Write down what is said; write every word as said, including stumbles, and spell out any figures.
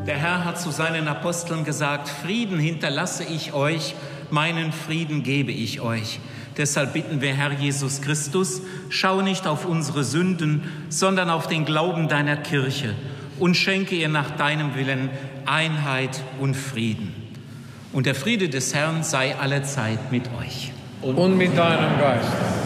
Der Herr hat zu seinen Aposteln gesagt, Frieden hinterlasse ich euch, meinen Frieden gebe ich euch. Deshalb bitten wir, Herr Jesus Christus, schau nicht auf unsere Sünden, sondern auf den Glauben deiner Kirche und schenke ihr nach deinem Willen Einheit und Frieden. Und der Friede des Herrn sei allezeit mit euch. Und mit deinem Geist.